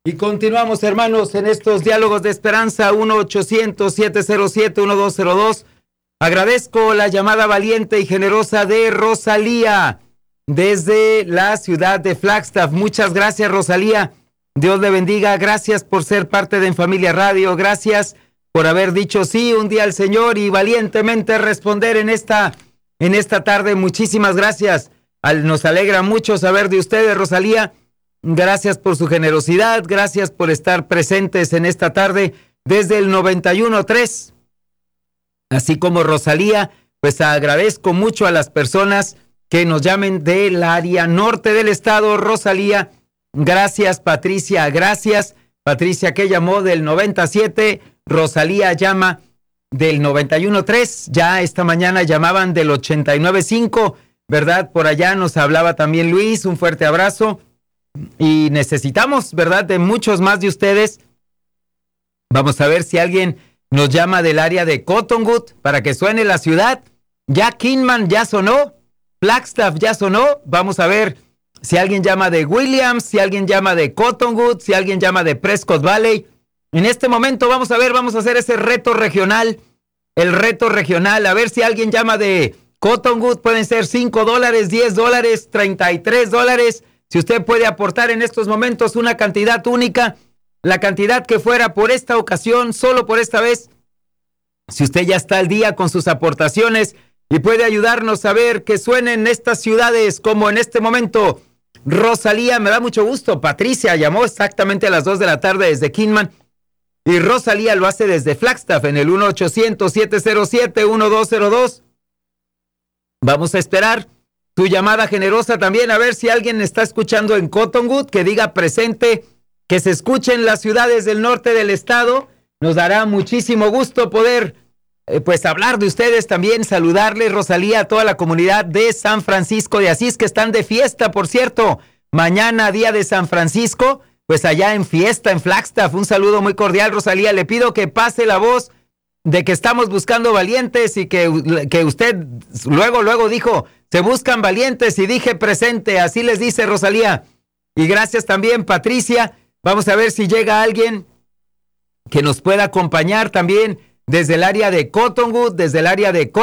Y continuamos, hermanos, en estos diálogos de esperanza. 1-800-707-1202. Agradezco la llamada valiente y generosa de Rosalía desde la ciudad de Flagstaff. Muchas gracias, Rosalía. Dios le bendiga. Gracias por ser parte de En Familia Radio. Gracias por haber dicho sí un día al Señor y valientemente responder en esta tarde. Muchísimas gracias. Nos alegra mucho saber de ustedes, Rosalía. Gracias por su generosidad, gracias por estar presentes en esta tarde desde el 91.3. Así como Rosalía, pues agradezco mucho a las personas que nos llamen del área norte del estado. Rosalía, gracias. Patricia, gracias. Patricia que llamó del 97, Rosalía llama del 91.3, ya esta mañana llamaban del 89.5, ¿verdad? Por allá nos hablaba también Luis, un fuerte abrazo. Y necesitamos, ¿verdad?, de muchos más de ustedes. Vamos a ver si alguien nos llama del área de Cottonwood para que suene la ciudad. Ya Kingman ya sonó, Flagstaff ya sonó. Vamos a ver si alguien llama de Williams, si alguien llama de Cottonwood, si alguien llama de Prescott Valley. En este momento vamos a hacer ese reto regional, el reto regional. A ver si alguien llama de Cottonwood. Pueden ser $5, $10, $33. Si usted puede aportar en estos momentos una cantidad única, la cantidad que fuera por esta ocasión, solo por esta vez, si usted ya está al día con sus aportaciones y puede ayudarnos a ver que suenen estas ciudades como en este momento. Rosalía, me da mucho gusto. Patricia llamó exactamente a las 2 de la tarde desde Kingman y Rosalía lo hace desde Flagstaff en el 1-800-707-1202. Vamos a esperar tu llamada generosa también, a ver si alguien está escuchando en Cottonwood, que diga presente, que se escuche en las ciudades del norte del estado. Nos dará muchísimo gusto poder, pues, hablar de ustedes también, saludarles, Rosalía, a toda la comunidad de San Francisco de Asís, que están de fiesta, por cierto. Mañana, día de San Francisco, pues allá en fiesta, en Flagstaff. Un saludo muy cordial, Rosalía. Le pido que pase la voz de que estamos buscando valientes y que usted luego dijo, se buscan valientes, y dije presente, así les dice Rosalía. Y gracias también, Patricia. Vamos a ver si llega alguien que nos pueda acompañar también desde el área de Cottonwood, desde el área de